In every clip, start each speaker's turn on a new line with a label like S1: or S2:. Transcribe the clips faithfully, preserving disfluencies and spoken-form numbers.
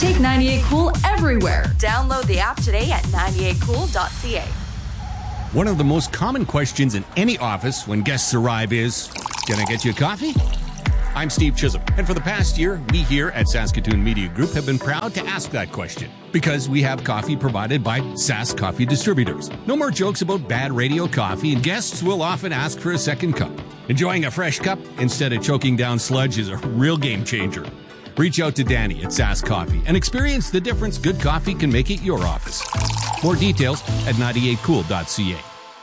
S1: Take ninety-eight Cool everywhere.
S2: Download the app today at ninety-eight cool dot c a.
S3: One of the most common questions in any office when guests arrive is, can I get you a coffee? I'm Steve Chisholm, and for the past year, we here at Saskatoon Media Group have been proud to ask that question because we have coffee provided by Sask Coffee Distributors. No more jokes about bad radio coffee, and guests will often ask for a second cup. Enjoying a fresh cup instead of choking down sludge is a real game changer. Reach out to Danny at Sask Coffee and experience the difference good coffee can make at your office. More details at ninety-eight cool dot c a.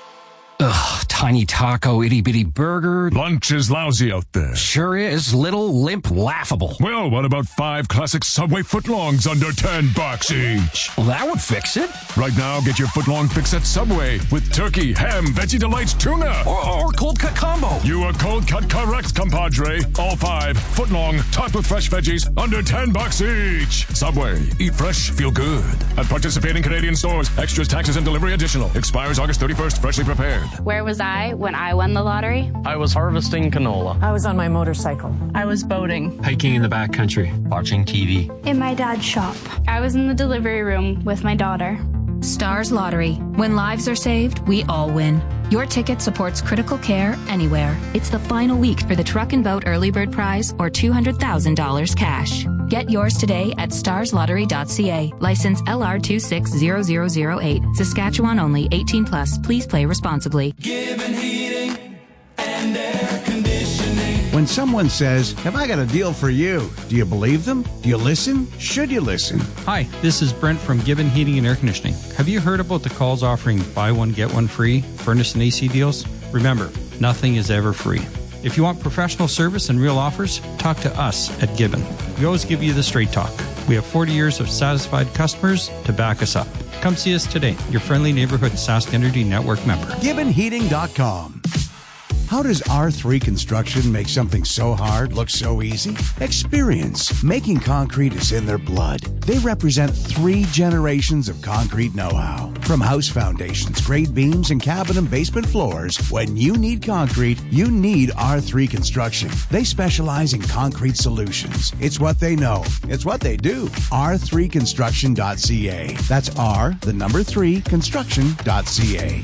S4: Ugh, tiny taco, itty-bitty burger.
S5: Lunch is lousy out there.
S4: Sure is. Little, limp, laughable.
S5: Well, what about five classic Subway footlongs under ten bucks each?
S4: Well, that would fix it.
S5: Right now, get your footlong fix at Subway with turkey, ham, Veggie Delights, tuna.
S4: Or, or cold cut combo.
S5: You are cold cut correct, compadre. All five, footlong, topped with fresh veggies, under ten bucks each. Subway, eat fresh, feel good. At participating Canadian stores, extras, taxes, and delivery additional. Expires August thirty-first, freshly prepared.
S6: Where was I when I won the lottery?
S7: I was harvesting canola.
S8: I was on my motorcycle.
S9: I was boating.
S10: Hiking in the backcountry. Watching T V.
S11: In my dad's shop.
S6: I was in the delivery room with my daughter.
S12: Stars Lottery. When lives are saved, we all win. Your ticket supports critical care anywhere. It's the final week for the Truck and Boat Early Bird Prize or two hundred thousand dollars cash. Get yours today at stars lottery dot c a. License L R two six zero zero zero eight. Saskatchewan only. eighteen plus. Please play responsibly.
S13: Gibbon Heating and Air Conditioning.
S14: When someone says, have I got a deal for you? Do you believe them? Do you listen? Should you listen?
S15: Hi, this is Brent from Gibbon Heating and Air Conditioning. Have you heard about the calls offering buy one, get one free furnace and A C deals? Remember, nothing is ever free. If you want professional service and real offers, talk to us at Gibbon. We always give you the straight talk. We have forty years of satisfied customers to back us up. Come see us today, your friendly neighborhood Sask Energy Network member.
S14: Gibbon Heating dot com. How does R three Construction make something so hard look so easy? Experience. Making concrete is in their blood. They represent three generations of concrete know-how. From house foundations, grade beams, and cabin and basement floors, when you need concrete, you need R three Construction. They specialize in concrete solutions. It's what they know. It's what they do. R three construction dot c a. That's R, the number three, construction dot c a.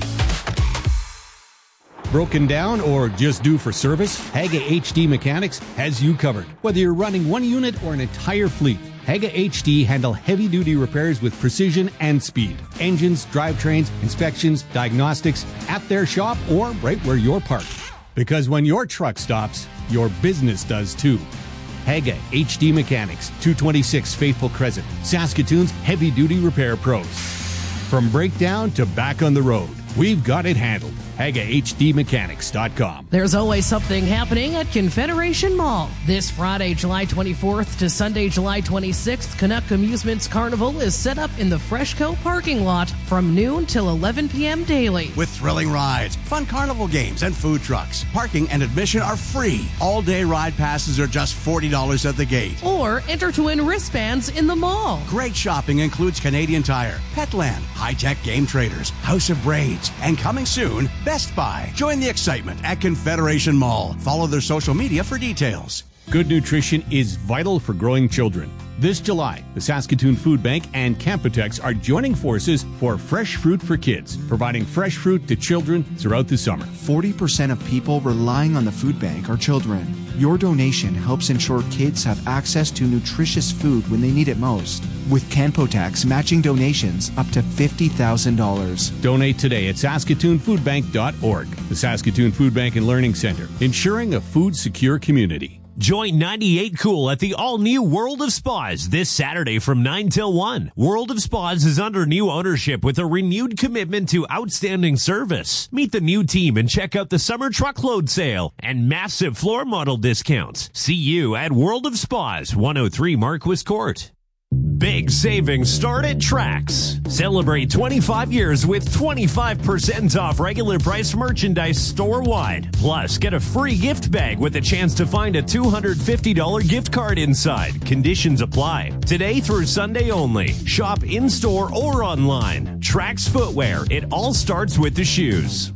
S3: Broken down or just due for service? Haga H D Mechanics has you covered. Whether you're running one unit or an entire fleet, Haga H D handle heavy-duty repairs with precision and speed. Engines, drivetrains, inspections, diagnostics, at their shop or right where you're parked. Because when your truck stops, your business does too. Haga H D Mechanics, two twenty-six Faithful Crescent, Saskatoon's heavy-duty repair pros. From breakdown to back on the road, we've got it handled. Haga H D Mechanics dot com.
S16: There's always something happening at Confederation Mall. This Friday, July twenty-fourth to Sunday, July twenty-sixth, Canuck Amusements Carnival is set up in the Freshco parking lot from noon till eleven p.m. daily.
S14: With thrilling rides, fun carnival games, and food trucks. Parking and admission are free. All-day ride passes are just forty dollars at the gate.
S16: Or enter to win wristbands in the mall.
S14: Great shopping includes Canadian Tire, Petland, High-Tech Game Traders, House of Braids, and coming soon, Best Buy. Join the excitement at Confederation Mall. Follow their social media for details.
S3: Good nutrition is vital for growing children. This July, the Saskatoon Food Bank and Campotex are joining forces for Fresh Fruit for Kids, providing fresh fruit to children throughout the summer.
S17: forty percent of people relying on the food bank are children. Your donation helps ensure kids have access to nutritious food when they need it most. With Campotex matching donations up to fifty thousand dollars.
S3: Donate today at saskatoon food bank dot org. The Saskatoon Food Bank and Learning Center, ensuring a food-secure community.
S18: Join ninety-eight Cool at the all-new World of Spas this Saturday from nine till one. World of Spas is under new ownership with a renewed commitment to outstanding service. Meet the new team and check out the summer truckload sale and massive floor model discounts. See you at World of Spas, one oh three Marquis Court. Big savings start at Trax. Celebrate twenty-five years with twenty-five percent off regular price merchandise store-wide. Plus, get a free gift bag with a chance to find a two hundred fifty dollars gift card inside. Conditions apply. Today through Sunday only. Shop in-store or online. Trax Footwear. It all starts with the shoes.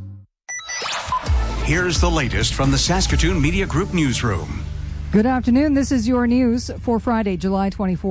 S14: Here's the latest from the Saskatoon Media Group newsroom.
S19: Good afternoon. This is your news for Friday, July twenty-fourth.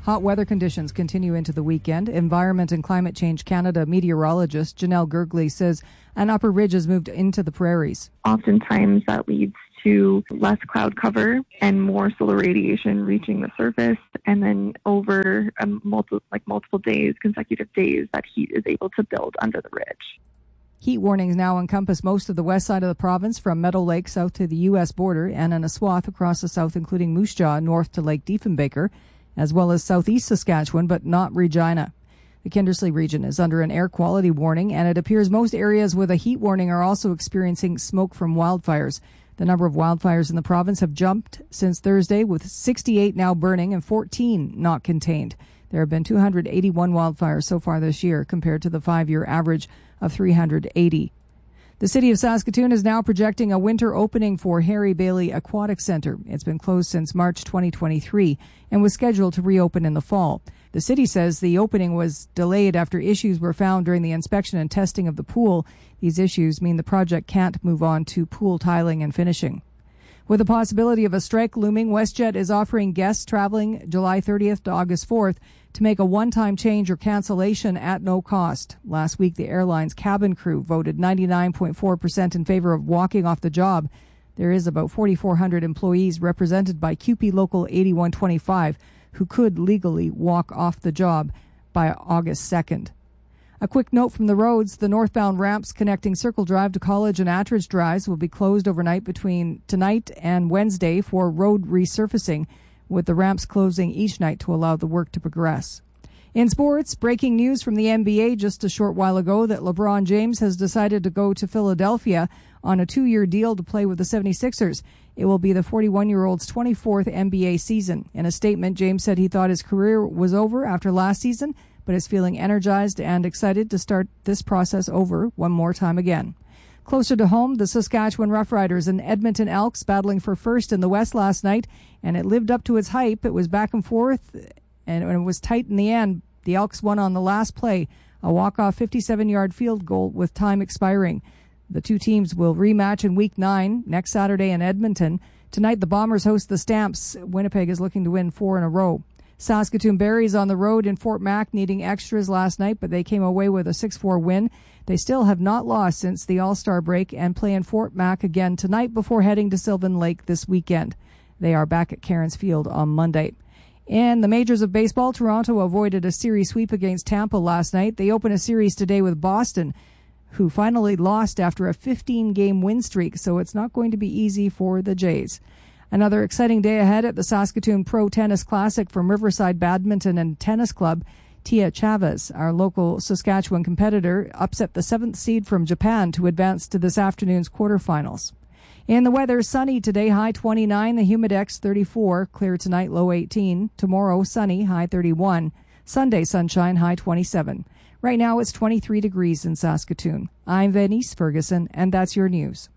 S8: Hot weather conditions continue into the weekend. Environment and Climate Change Canada meteorologist Janelle Gergley says an upper ridge has moved into the prairies.
S9: Oftentimes that leads to less cloud cover and more solar radiation reaching the surface, and then over a multi, like multiple days, consecutive days, that heat is able to build under the ridge.
S8: Heat warnings now encompass most of the west side of the province from Meadow Lake south to the U S border and in a swath across the south, including Moose Jaw north to Lake Diefenbaker, as well as southeast Saskatchewan, but not Regina. The Kindersley region is under an air quality warning, and it appears most areas with a heat warning are also experiencing smoke from wildfires. The number of wildfires in the province have jumped since Thursday, with sixty-eight now burning and fourteen not contained. There have been two hundred eighty-one wildfires so far this year, compared to the five-year average of three hundred eighty. The city of Saskatoon is now projecting a winter opening for Harry Bailey Aquatic Centre. It's been closed since March twenty twenty-three and was scheduled to reopen in the fall. The city says the opening was delayed after issues were found during the inspection and testing of the pool. These issues mean the project can't move on to pool tiling and finishing. With the possibility of a strike looming, WestJet is offering guests traveling July thirtieth to August fourth to make a one-time change or cancellation at no cost. Last week, the airline's cabin crew voted ninety-nine point four percent in favor of walking off the job. There is about forty-four hundred employees represented by C U P E Local eighty-one twenty-five who could legally walk off the job by August second. A quick note from the roads. The northbound ramps connecting Circle Drive to College and Attridge Drives will be closed overnight between tonight and Wednesday for road resurfacing, with the ramps closing each night to allow the work to progress. In sports, breaking news from the N B A just a short while ago that LeBron James has decided to go to Philadelphia on a two-year deal to play with the seventy-sixers. It will be the forty-one-year-old's twenty-fourth N B A season. In a statement, James said he thought his career was over after last season, but is feeling energized and excited to start this process over one more time again. Closer to home, the Saskatchewan Roughriders and Edmonton Elks battling for first in the West last night, and it lived up to its hype. It was back and forth, and it was tight in the end. The Elks won on the last play, a walk-off fifty-seven-yard field goal with time expiring. The two teams will rematch in Week nine next Saturday in Edmonton. Tonight, the Bombers host the Stamps. Winnipeg is looking to win four in a row. Saskatoon Berries on the road in Fort Mac, needing extras last night, but they came away with a six four win. They still have not lost since the All-Star break and play in Fort Mac again tonight before heading to Sylvan Lake this weekend. They are back at Cairns Field on Monday. In the majors of baseball, Toronto avoided a series sweep against Tampa last night. They open a series today with Boston, who finally lost after a fifteen-game win streak, so it's not going to be easy for the Jays. Another exciting day ahead at the Saskatoon Pro Tennis Classic from Riverside Badminton and Tennis Club. Tia Chavez, our local Saskatchewan competitor, upset the seventh seed from Japan to advance to this afternoon's quarterfinals. In the weather, sunny today, high twenty-nine, the Humidex thirty-four, clear tonight, low eighteen. Tomorrow, sunny, high thirty-one. Sunday, sunshine, high twenty-seven. Right now, it's twenty-three degrees in Saskatoon. I'm Venice Ferguson, and that's your news.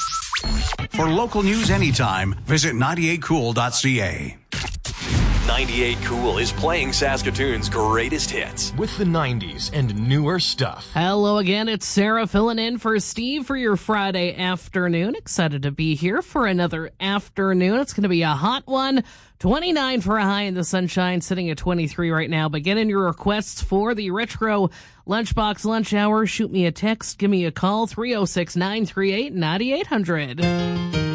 S14: For local news anytime, visit ninety-eight cool dot c a.
S11: ninety-eight Cool is playing Saskatoon's greatest hits
S4: with the nineties and newer stuff.
S16: Hello again, it's Sarah filling in for Steve for your Friday afternoon. Excited to be here for another afternoon. It's going to be a hot one. twenty-nine for a high in the sunshine, sitting at twenty-three right now. But get in your requests for the Retro Lunchbox Lunch Hour. Shoot me a text, give me a call, three oh six, nine three eight, nine eight hundred.